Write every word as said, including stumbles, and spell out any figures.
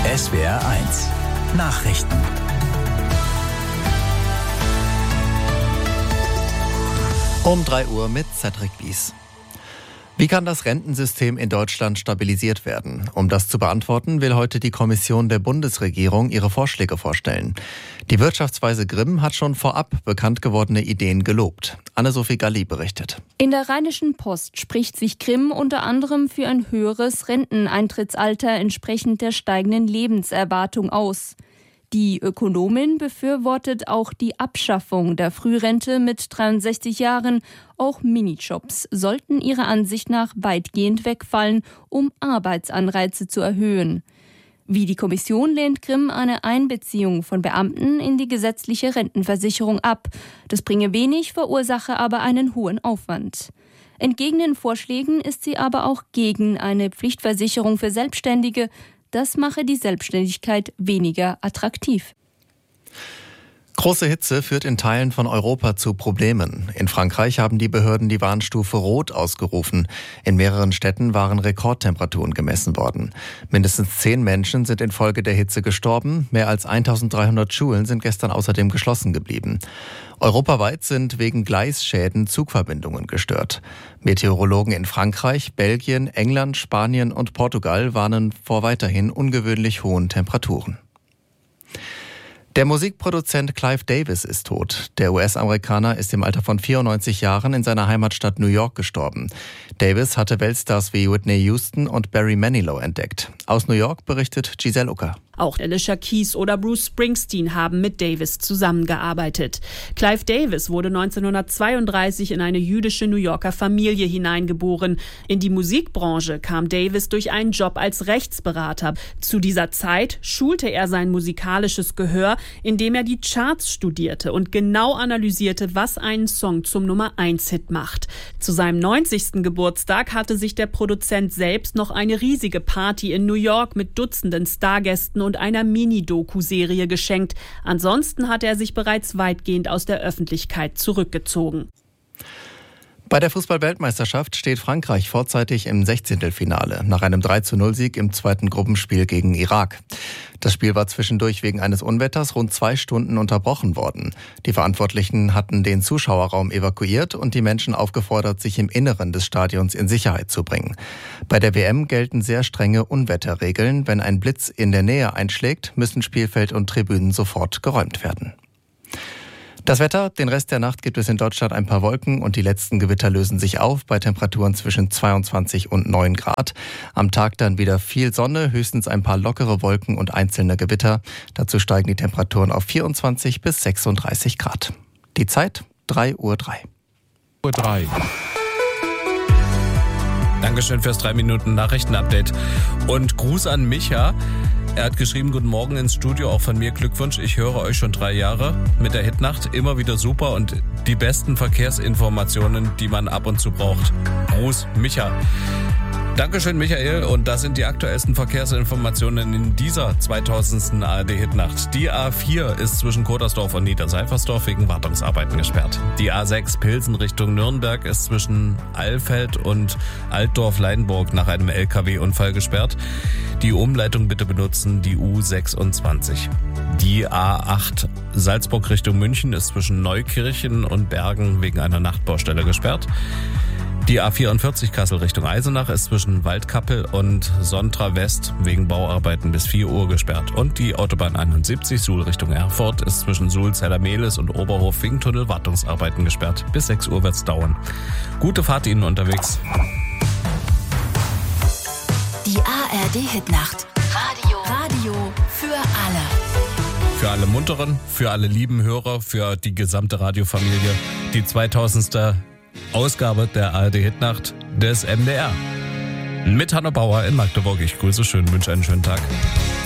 S W R eins Nachrichten. Um drei Uhr mit Cedric Bies. Wie kann das Rentensystem in Deutschland stabilisiert werden? Um das zu beantworten, will heute die Kommission der Bundesregierung ihre Vorschläge vorstellen. Die Wirtschaftsweise Grimm hat schon vorab bekannt gewordene Ideen gelobt. Anne-Sophie Galli berichtet. In der Rheinischen Post spricht sich Grimm unter anderem für ein höheres Renteneintrittsalter entsprechend der steigenden Lebenserwartung aus. Die Ökonomin befürwortet auch die Abschaffung der Frührente mit dreiundsechzig Jahren. Auch Minijobs sollten ihrer Ansicht nach weitgehend wegfallen, um Arbeitsanreize zu erhöhen. Wie die Kommission lehnt Grimm eine Einbeziehung von Beamten in die gesetzliche Rentenversicherung ab. Das bringe wenig, verursache aber einen hohen Aufwand. Entgegen den Vorschlägen ist sie aber auch gegen eine Pflichtversicherung für Selbstständige. Das mache die Selbstständigkeit weniger attraktiv. Große Hitze führt in Teilen von Europa zu Problemen. In Frankreich haben die Behörden die Warnstufe Rot ausgerufen. In mehreren Städten waren Rekordtemperaturen gemessen worden. Mindestens zehn Menschen sind infolge der Hitze gestorben. Mehr als eintausenddreihundert Schulen sind gestern außerdem geschlossen geblieben. Europaweit sind wegen Gleisschäden Zugverbindungen gestört. Meteorologen in Frankreich, Belgien, England, Spanien und Portugal warnen vor weiterhin ungewöhnlich hohen Temperaturen. Der Musikproduzent Clive Davis ist tot. Der U S-Amerikaner ist im Alter von vierundneunzig Jahren in seiner Heimatstadt New York gestorben. Davis hatte Weltstars wie Whitney Houston und Barry Manilow entdeckt. Aus New York berichtet Giselle Ucker. Auch Alicia Keys oder Bruce Springsteen haben mit Davis zusammengearbeitet. Clive Davis wurde neunzehnhundertzweiunddreißig in eine jüdische New Yorker Familie hineingeboren. In die Musikbranche kam Davis durch einen Job als Rechtsberater. Zu dieser Zeit schulte er sein musikalisches Gehör, indem er die Charts studierte und genau analysierte, was einen Song zum Nummer eins Hit macht. Zu seinem neunzigsten Geburtstag hatte sich der Produzent selbst noch eine riesige Party in New York mit Dutzenden Stargästen und einer Mini-Doku-Serie geschenkt. Ansonsten hatte er sich bereits weitgehend aus der Öffentlichkeit zurückgezogen. Bei der Fußball-Weltmeisterschaft steht Frankreich vorzeitig im Sechzehntelfinale nach einem drei zu null Sieg im zweiten Gruppenspiel gegen Irak. Das Spiel war zwischendurch wegen eines Unwetters rund zwei Stunden unterbrochen worden. Die Verantwortlichen hatten den Zuschauerraum evakuiert und die Menschen aufgefordert, sich im Inneren des Stadions in Sicherheit zu bringen. Bei der W M gelten sehr strenge Unwetterregeln. Wenn ein Blitz in der Nähe einschlägt, müssen Spielfeld und Tribünen sofort geräumt werden. Das Wetter, den Rest der Nacht gibt es in Deutschland ein paar Wolken und die letzten Gewitter lösen sich auf bei Temperaturen zwischen zweiundzwanzig und neun Grad. Am Tag dann wieder viel Sonne, höchstens ein paar lockere Wolken und einzelne Gewitter. Dazu steigen die Temperaturen auf vierundzwanzig bis sechsunddreißig Grad. Die Zeit drei Uhr drei. Uhr drei. Dankeschön fürs drei Minuten Nachrichtenupdate. Und Gruß an Micha. Er hat geschrieben, guten Morgen ins Studio, auch von mir Glückwunsch. Ich höre euch schon drei Jahre mit der Hitnacht. Immer wieder super und die besten Verkehrsinformationen, die man ab und zu braucht. Gruß, Micha. Dankeschön, Michael. Und das sind die aktuellsten Verkehrsinformationen in dieser zweitausendsten A R D-Hitnacht. Die A vier ist zwischen Kodersdorf und Niederseifersdorf wegen Wartungsarbeiten gesperrt. Die A sechs Pilsen Richtung Nürnberg ist zwischen Alfeld und Altdorf-Leidenburg nach einem L K W-Unfall gesperrt. Die Umleitung bitte benutzen, die U sechsundzwanzig. Die A acht Salzburg Richtung München ist zwischen Neukirchen und Bergen wegen einer Nachtbaustelle gesperrt. Die A vierundvierzig Kassel Richtung Eisenach ist zwischen Waldkappel und Sontra West wegen Bauarbeiten bis vier Uhr gesperrt. Und die Autobahn einundsiebzig Suhl Richtung Erfurt ist zwischen Suhl, Zellermehlis und Oberhof wegen Tunnelwartungsarbeiten gesperrt. Bis sechs Uhr wird's dauern. Gute Fahrt Ihnen unterwegs. Die A R D-Hitnacht. Radio. Radio für alle. Für alle munteren, für alle lieben Hörer, für die gesamte Radiofamilie. Die zweitausendste Ausgabe der A R D-Hitnacht des M D R. Mit Hanno Bauer in Magdeburg. Ich grüße schön, wünsche einen schönen Tag.